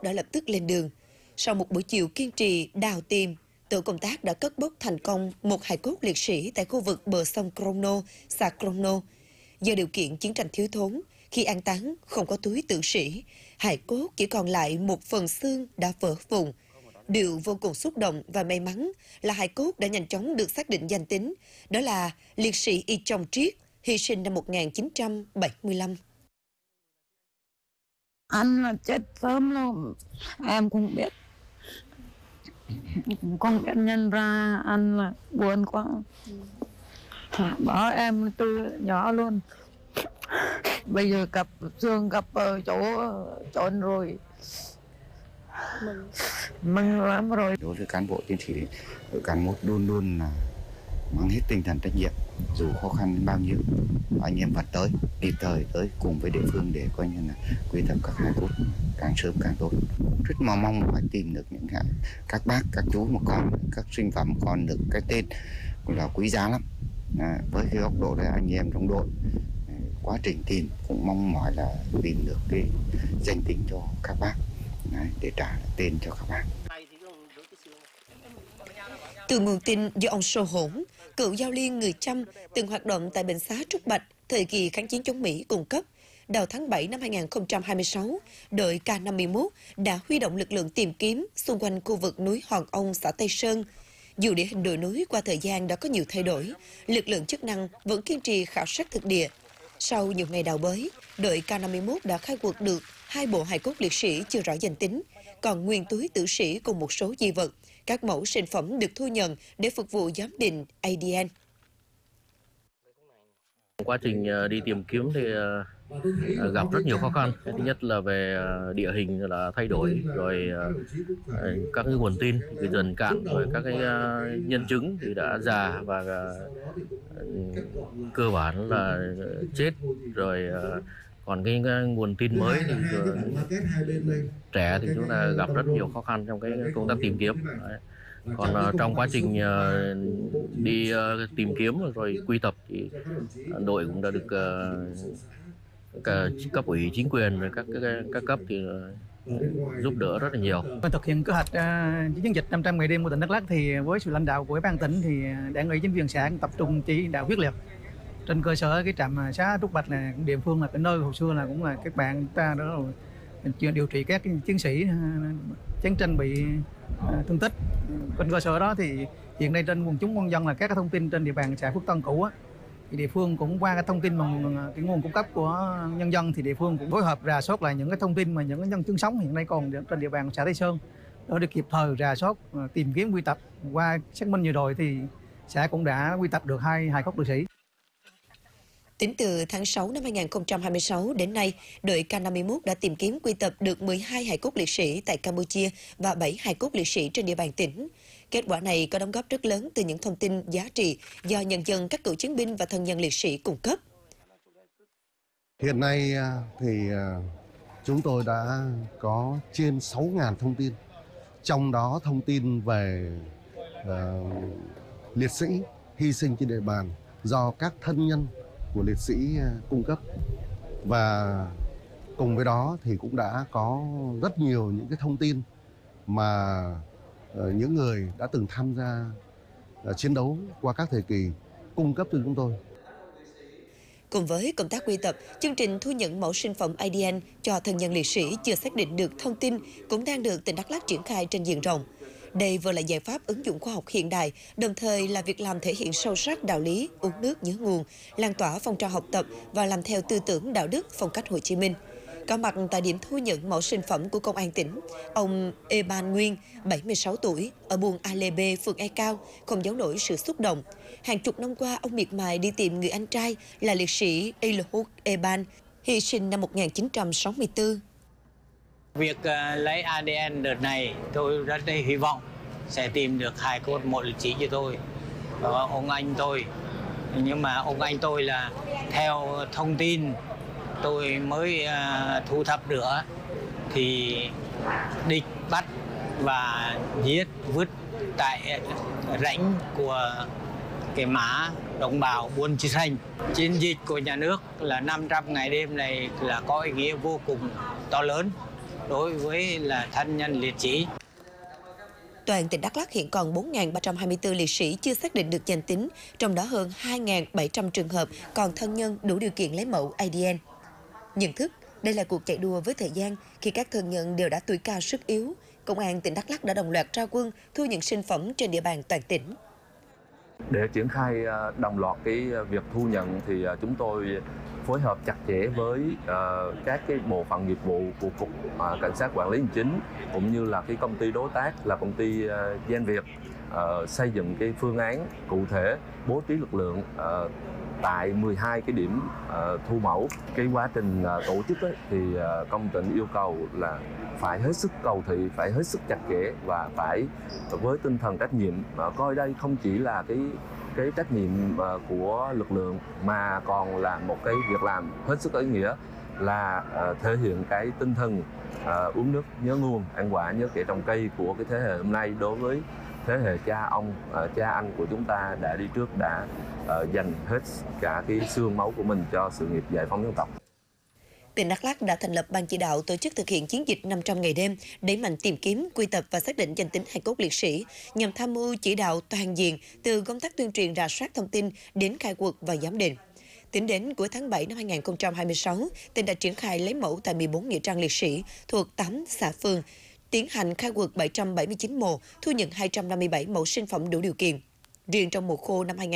đã lập tức lên đường. Sau một buổi chiều kiên trì đào tìm, tổ công tác đã cất bốc thành công một hài cốt liệt sĩ tại khu vực bờ sông Crono, xã Crono. Do điều kiện chiến tranh thiếu thốn, khi an táng không có túi tử sĩ, hài cốt chỉ còn lại một phần xương đã vỡ vụn. Điều vô cùng xúc động và may mắn là hài cốt đã nhanh chóng được xác định danh tính, đó là liệt sĩ Y Trong Triết, hy sinh năm 1975. Anh là chết sớm luôn, em cũng biết. Con biết nhân ra anh là buồn quá. Bỏ em từ nhỏ luôn. Bây giờ gặp xương gặp ở chỗ trốn rồi. Mừng lắm rồi. Đối với cán bộ chiến sĩ, cán bộ luôn luôn là mang hết tinh thần trách nhiệm, dù khó khăn đến bao nhiêu, anh em vẫn tới, kịp thời tới cùng với địa phương để coi như là quy tập các hài cốt càng sớm càng tốt. Rất mong phải tìm được những các bác, các chú mà còn các sinh phẩm còn được cái tên cũng là quý giá lắm. Với cái góc độ là anh em trong đội, quá trình tìm cũng mong mỏi là tìm được cái danh tính cho các bác. Đấy, để trả tên cho các bạn. Từ nguồn tin do ông Sô Hổn, cựu giao liên người Chăm, từng hoạt động tại bệnh xá Trúc Bạch thời kỳ kháng chiến chống Mỹ cung cấp, đầu tháng 7 năm 2026, đội K51 đã huy động lực lượng tìm kiếm xung quanh khu vực núi Hòn Ông, xã Tây Sơn. Dù địa hình đồi núi qua thời gian đã có nhiều thay đổi, lực lượng chức năng vẫn kiên trì khảo sát thực địa. Sau nhiều ngày đào bới, đội K51 đã khai quật được 2 bộ hài cốt liệt sĩ chưa rõ danh tính, còn nguyên túi tử sĩ cùng một số di vật. Các mẫu sinh phẩm được thu nhận để phục vụ giám định ADN. Quá trình đi tìm kiếm thì gặp rất nhiều khó khăn. Thứ nhất là về địa hình là thay đổi, rồi các cái nguồn tin thì dần cạn, rồi các cái nhân chứng thì đã già và cơ bản là chết rồi. Còn cái nguồn tin mới thì trẻ thì chúng ta gặp rất nhiều khó khăn trong cái công tác tìm kiếm. Đấy. Còn trong quá trình đi tìm kiếm rồi quy tập thì đội cũng đã được cấp ủy chính quyền rồi các cấp thì giúp đỡ rất là nhiều. Thực hiện kế hoạch chiến dịch 500 ngày đêm của tỉnh Đắk Lắk thì với sự lãnh đạo của Ủy ban tỉnh thì Đảng ủy chính quyền xã tập trung chỉ đạo quyết liệt. Trên cơ sở cái trạm xá Trúc Bạch là địa phương là cái nơi hồi xưa là cũng là các bạn ta đó rồi điều trị các chiến sĩ chiến tranh bị thương tích. Trên cơ sở đó thì hiện nay trên quần chúng nhân dân là các cái thông tin trên địa bàn xã Phước Tân cũ á, thì địa phương cũng qua cái thông tin bằng cái nguồn cung cấp của nhân dân thì địa phương cũng phối hợp rà soát lại những cái thông tin mà những cái nhân chứng sống hiện nay còn trên địa bàn xã Tây Sơn để được kịp thời rà soát tìm kiếm quy tập. Qua xác minh vừa rồi thì xã cũng đã quy tập được 2 hài cốt liệt sĩ. Tính từ tháng 6 năm 2026 đến nay, đội K51 đã tìm kiếm quy tập được 12 hài cốt liệt sĩ tại Campuchia và 7 hài cốt liệt sĩ trên địa bàn tỉnh. Kết quả này có đóng góp rất lớn từ những thông tin giá trị do nhân dân, các cựu chiến binh và thân nhân liệt sĩ cung cấp. Hiện nay thì chúng tôi đã có trên 6.000 thông tin, trong đó thông tin về liệt sĩ hy sinh trên địa bàn do các thân nhân của liệt sĩ cung cấp, và cùng với đó thì cũng đã có rất nhiều những cái thông tin mà những người đã từng tham gia chiến đấu qua các thời kỳ cung cấp cho chúng tôi. Cùng với công tác quy tập, chương trình thu nhận mẫu sinh phẩm ADN cho thân nhân liệt sĩ chưa xác định được thông tin cũng đang được tỉnh Đắk Lắk triển khai trên diện rộng. Đây vừa là giải pháp ứng dụng khoa học hiện đại, đồng thời là việc làm thể hiện sâu sắc đạo lý uống nước nhớ nguồn, lan tỏa phong trào học tập và làm theo tư tưởng đạo đức phong cách Hồ Chí Minh. Có mặt tại điểm thu nhận mẫu sinh phẩm của Công an tỉnh, ông Eban Nguyên, 76 tuổi, ở buôn A Lê B, phường E Cao, không giấu nổi sự xúc động. Hàng chục năm qua, ông miệt mài đi tìm người anh trai là liệt sĩ Ilhut Eban, hy sinh năm 1964. Việc lấy ADN đợt này tôi rất hy vọng sẽ tìm được hài cốt một liệt sĩ cho tôi và ông anh tôi. Nhưng mà ông anh tôi là theo thông tin tôi mới thu thập được thì địch bắt và giết vứt tại rãnh của cái mã đồng bào Buôn Chư Sanh. Chiến dịch của nhà nước là 500 ngày đêm này là có ý nghĩa vô cùng to lớn đối với là thân nhân liệt sĩ. Toàn tỉnh Đắk Lắk hiện còn 4.324 liệt sĩ chưa xác định được danh tính, trong đó hơn 2.700 trường hợp còn thân nhân đủ điều kiện lấy mẫu ADN. Nhận thức, đây là cuộc chạy đua với thời gian khi các thân nhân đều đã tuổi cao sức yếu. Công an tỉnh Đắk Lắk đã đồng loạt ra quân thu nhận sinh phẩm trên địa bàn toàn tỉnh. Để triển khai đồng loạt cái việc thu nhận thì chúng tôi phối hợp chặt chẽ với các cái bộ phận nghiệp vụ của Cục Cảnh sát Quản lý Hành chính cũng như là cái công ty đối tác là công ty Gen Việt xây dựng cái phương án cụ thể bố trí lực lượng tại 12 cái điểm thu mẫu. Cái quá trình tổ chức ấy, thì công tỉnh yêu cầu là phải hết sức cầu thị, phải hết sức chặt chẽ và phải với tinh thần trách nhiệm, coi đây không chỉ là cái trách nhiệm của lực lượng mà còn là một cái việc làm hết sức ý nghĩa, là thể hiện cái tinh thần uống nước nhớ nguồn, ăn quả nhớ kẻ trồng cây của cái thế hệ hôm nay đối với thế hệ cha ông, cha anh của chúng ta đã đi trước, đã dành hết cả cái xương máu của mình cho sự nghiệp giải phóng dân tộc. Tỉnh Đắk Lắk đã thành lập ban chỉ đạo tổ chức thực hiện chiến dịch 500 ngày đêm, đẩy mạnh tìm kiếm, quy tập và xác định danh tính hài cốt liệt sĩ, nhằm tham mưu chỉ đạo toàn diện từ công tác tuyên truyền rà soát thông tin đến khai quật và giám định. Tính đến cuối tháng 7 năm 2026, tỉnh đã triển khai lấy mẫu tại 14 nghĩa trang liệt sĩ thuộc 8 xã phường, tiến hành khai quật 779 mộ, thu nhận 257 mẫu sinh phẩm đủ điều kiện. Riêng trong mùa khô năm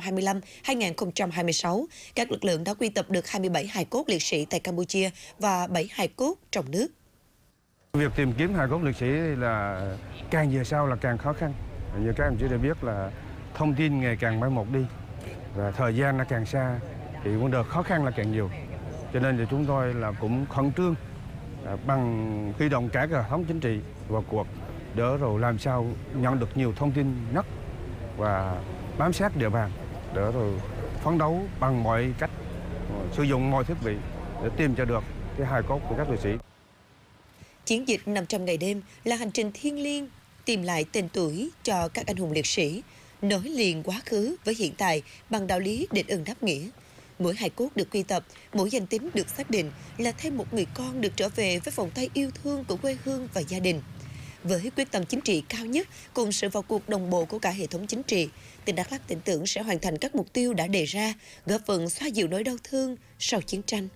2025-2026, các lực lượng đã quy tập được 27 hài cốt liệt sĩ tại Campuchia và 7 hài cốt trong nước. Việc tìm kiếm hài cốt liệt sĩ là càng về sau là càng khó khăn. Như các anh chị đã biết là thông tin ngày càng mai một đi và thời gian nó càng xa thì vấn đề khó khăn là càng nhiều. Cho nên thì chúng tôi là cũng khẩn trương bằng huy động cả hệ thống chính trị vào cuộc để rồi làm sao nhận được nhiều thông tin nhất và bám sát địa bàn để rồi phấn đấu bằng mọi cách, sử dụng mọi thiết bị để tìm cho được cái hài cốt của các liệt sĩ. Chiến dịch 500 ngày đêm là hành trình thiêng liêng tìm lại tên tuổi cho các anh hùng liệt sĩ, nối liền quá khứ với hiện tại bằng đạo lý đền ơn đáp nghĩa. Mỗi hài cốt được quy tập, mỗi danh tính được xác định là thêm một người con được trở về với vòng tay yêu thương của quê hương và gia đình. Với quyết tâm chính trị cao nhất cùng sự vào cuộc đồng bộ của cả hệ thống chính trị, tỉnh Đắk Lắk tin tưởng sẽ hoàn thành các mục tiêu đã đề ra, góp phần xoa dịu nỗi đau thương sau chiến tranh.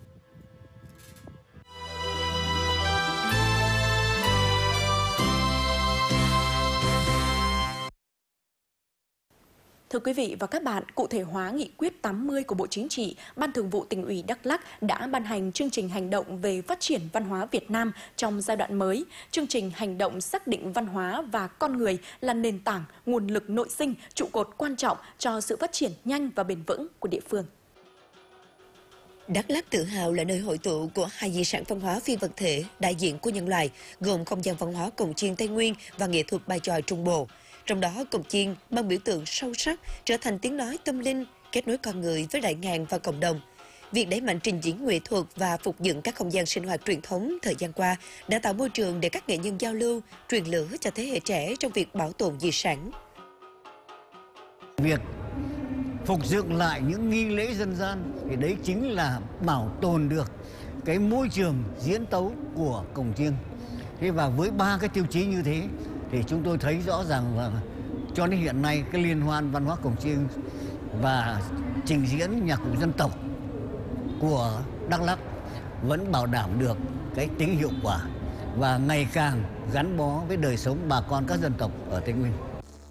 Thưa quý vị và các bạn, cụ thể hóa nghị quyết 80 của Bộ Chính trị, Ban Thường vụ Tỉnh ủy Đắk Lắk đã ban hành chương trình hành động về phát triển văn hóa Việt Nam trong giai đoạn mới. Chương trình hành động xác định văn hóa và con người là nền tảng, nguồn lực nội sinh, trụ cột quan trọng cho sự phát triển nhanh và bền vững của địa phương. Đắk Lắk tự hào là nơi hội tụ của hai di sản văn hóa phi vật thể đại diện của nhân loại, gồm không gian văn hóa cồng chiêng Tây Nguyên và nghệ thuật bài chòi Trung Bộ. Trong đó, cồng chiêng mang biểu tượng sâu sắc trở thành tiếng nói tâm linh, kết nối con người với đại ngàn và cộng đồng. Việc đẩy mạnh trình diễn nghệ thuật và phục dựng các không gian sinh hoạt truyền thống thời gian qua đã tạo môi trường để các nghệ nhân giao lưu, truyền lửa cho thế hệ trẻ trong việc bảo tồn di sản. Việc phục dựng lại những nghi lễ dân gian thì đấy chính là bảo tồn được cái môi trường diễn tấu của cồng chiêng. Thế và với ba cái tiêu chí như thế thì chúng tôi thấy rõ ràng là cho đến hiện nay cái liên hoan văn hóa cồng chiêng và trình diễn nhạc cụ dân tộc của Đắk Lắk vẫn bảo đảm được cái tính hiệu quả và ngày càng gắn bó với đời sống bà con các dân tộc ở Tây Nguyên.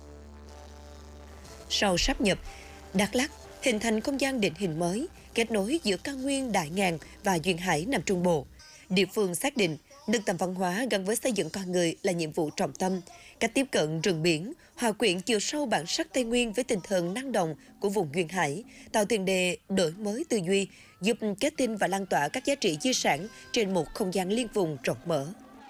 Sau sáp nhập, Đắk Lắk hình thành không gian định hình mới, kết nối giữa cao nguyên Đại Ngàn và duyên hải Nam Trung Bộ. Địa phương xác định nâng tầm văn hóa gắn với xây dựng con người là nhiệm vụ trọng tâm. Cách tiếp cận rừng biển, hòa quyện chiều sâu bản sắc Tây Nguyên với tinh thần năng động của vùng duyên hải, tạo tiền đề đổi mới tư duy, giúp kết tinh và lan tỏa các giá trị di sản trên một không gian liên vùng rộng mở.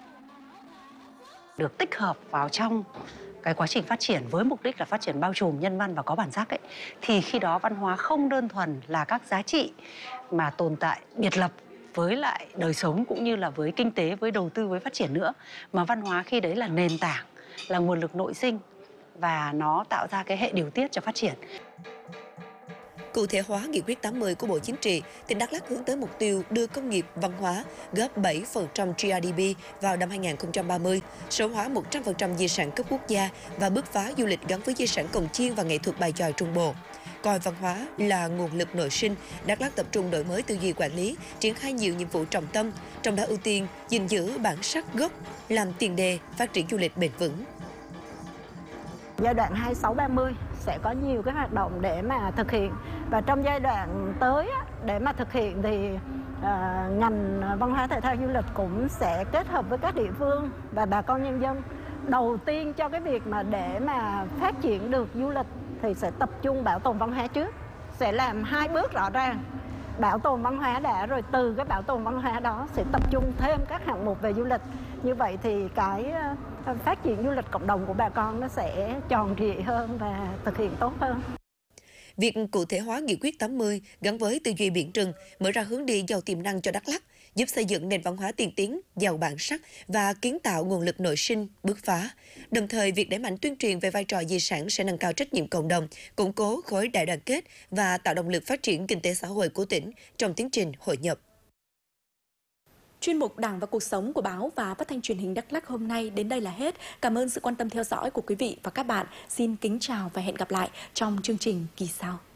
Được tích hợp vào trong cái quá trình phát triển với mục đích là phát triển bao trùm, nhân văn và có bản sắc ấy, thì khi đó văn hóa không đơn thuần là các giá trị mà tồn tại biệt lập với lại đời sống cũng như là với kinh tế, với đầu tư, với phát triển nữa, mà văn hóa khi đấy là nền tảng, là nguồn lực nội sinh và nó tạo ra cái hệ điều tiết cho phát triển. Cụ thể hóa nghị quyết 80 của Bộ Chính trị, tỉnh Đắk Lắk hướng tới mục tiêu đưa công nghiệp văn hóa góp 7% GDP vào năm 2030, số hóa 100% di sản cấp quốc gia và bứt phá du lịch gắn với di sản cồng chiêng và nghệ thuật bài chòi Trung Bộ. Coi văn hóa là nguồn lực nội sinh, Đắk Lắk tập trung đổi mới tư duy quản lý, triển khai nhiều nhiệm vụ trọng tâm, trong đó ưu tiên gìn giữ bản sắc gốc, làm tiền đề phát triển du lịch bền vững. Giai đoạn 26-30 sẽ có nhiều cái hoạt động để mà thực hiện, và trong giai đoạn tới để mà thực hiện thì ngành văn hóa thể thao du lịch cũng sẽ kết hợp với các địa phương và bà con nhân dân. Đầu tiên cho cái việc mà để mà phát triển được du lịch thì sẽ tập trung bảo tồn văn hóa trước, sẽ làm 2 bước rõ ràng. Bảo tồn văn hóa đã, rồi từ cái bảo tồn văn hóa đó sẽ tập trung thêm các hạng mục về du lịch. Như vậy thì cái phát triển du lịch cộng đồng của bà con nó sẽ tròn trịa hơn và thực hiện tốt hơn. Việc cụ thể hóa nghị quyết 80 gắn với tư duy biển rừng mở ra hướng đi giàu tiềm năng cho Đắk Lắk, giúp xây dựng nền văn hóa tiên tiến, giàu bản sắc và kiến tạo nguồn lực nội sinh, bứt phá. Đồng thời, việc đẩy mạnh tuyên truyền về vai trò di sản sẽ nâng cao trách nhiệm cộng đồng, củng cố khối đại đoàn kết và tạo động lực phát triển kinh tế xã hội của tỉnh trong tiến trình hội nhập. Chuyên mục Đảng và Cuộc sống của báo và Phát thanh Truyền hình Đắk Lắk hôm nay đến đây là hết. Cảm ơn sự quan tâm theo dõi của quý vị và các bạn. Xin kính chào và hẹn gặp lại trong chương trình kỳ sau.